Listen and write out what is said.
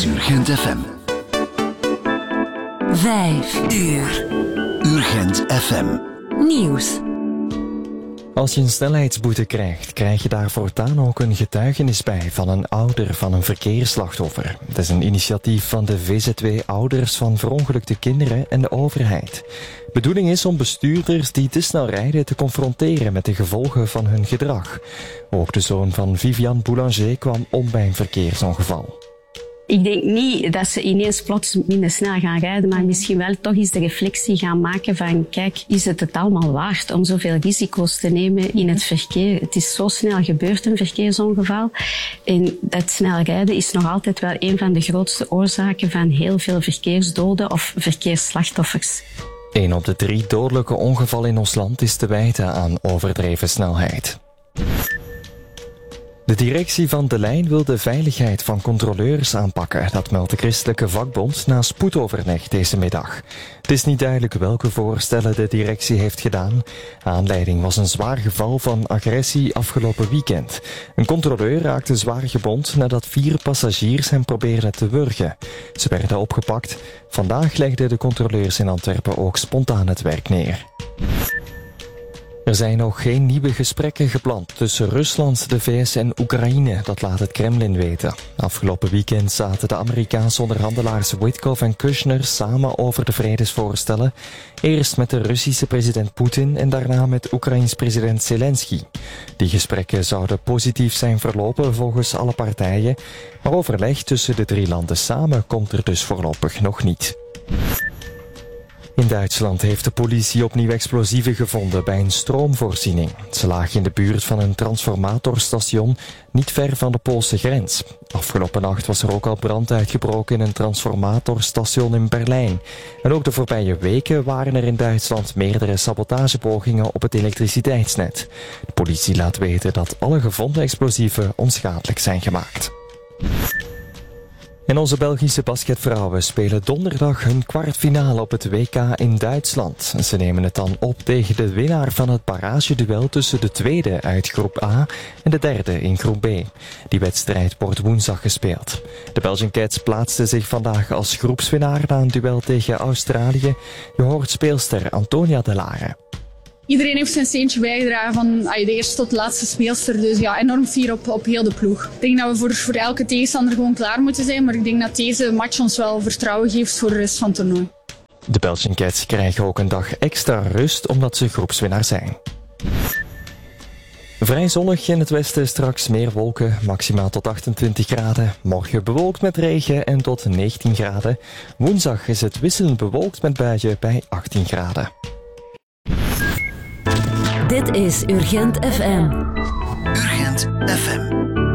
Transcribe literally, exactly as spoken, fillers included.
is Urgent F M. Vijf uur. Urgent F M. Nieuws. Als je een snelheidsboete krijgt, krijg je daar voortaan ook een getuigenis bij van een ouder van een verkeersslachtoffer. Het is een initiatief van de V Z W Ouders van Verongelukte Kinderen en de overheid. De bedoeling is om bestuurders die te snel rijden te confronteren met de gevolgen van hun gedrag. Ook de zoon van Viviane Boulanger kwam om bij een verkeersongeval. Ik denk niet dat ze ineens plots minder snel gaan rijden, maar misschien wel toch eens de reflectie gaan maken van kijk, is het het allemaal waard om zoveel risico's te nemen in het verkeer? Het is zo snel gebeurd, een verkeersongeval. En dat snel rijden is nog altijd wel een van de grootste oorzaken van heel veel verkeersdoden of verkeersslachtoffers. Een op de drie dodelijke ongevallen in ons land is te wijten aan overdreven snelheid. De directie van De Lijn wil de veiligheid van controleurs aanpakken. Dat meldt de Christelijke Vakbond na spoedoverleg deze middag. Het is niet duidelijk welke voorstellen de directie heeft gedaan. Aanleiding was een zwaar geval van agressie afgelopen weekend. Een controleur raakte zwaar gewond nadat vier passagiers hem probeerden te wurgen. Ze werden opgepakt. Vandaag legden de controleurs in Antwerpen ook spontaan het werk neer. Er zijn nog geen nieuwe gesprekken gepland tussen Rusland, de V S en Oekraïne, dat laat het Kremlin weten. Afgelopen weekend zaten de Amerikaanse onderhandelaars Witkoff en Kushner samen over de vredesvoorstellen. Eerst met de Russische president Poetin en daarna met Oekraïns president Zelensky. Die gesprekken zouden positief zijn verlopen volgens alle partijen, maar overleg tussen de drie landen samen komt er dus voorlopig nog niet. In Duitsland heeft de politie opnieuw explosieven gevonden bij een stroomvoorziening. Ze lagen in de buurt van een transformatorstation, niet ver van de Poolse grens. Afgelopen nacht was er ook al brand uitgebroken in een transformatorstation in Berlijn. En ook de voorbije weken waren er in Duitsland meerdere sabotagepogingen op het elektriciteitsnet. De politie laat weten dat alle gevonden explosieven onschadelijk zijn gemaakt. En onze Belgische basketvrouwen spelen donderdag hun kwartfinale op het W K in Duitsland. Ze nemen het dan op tegen de winnaar van het barrageduel tussen de tweede uit groep A en de derde in groep B. Die wedstrijd wordt woensdag gespeeld. De Belgian Cats plaatsten zich vandaag als groepswinnaar na een duel tegen Australië. Je hoort speelster Antonia de Lare. Iedereen heeft zijn steentje bijgedragen, van ay, de eerste tot de laatste speelster. Dus ja, enorm fier op, op heel de ploeg. Ik denk dat we voor, voor elke tegenstander gewoon klaar moeten zijn. Maar ik denk dat deze match ons wel vertrouwen geeft voor de rest van het toernooi. De Belgian Cats krijgen ook een dag extra rust omdat ze groepswinnaar zijn. Vrij zonnig in het westen, straks meer wolken, maximaal tot achtentwintig graden. Morgen bewolkt met regen en tot negentien graden. Woensdag is het wisselend bewolkt met buien bij achttien graden. Dit is Urgent F M. Urgent F M.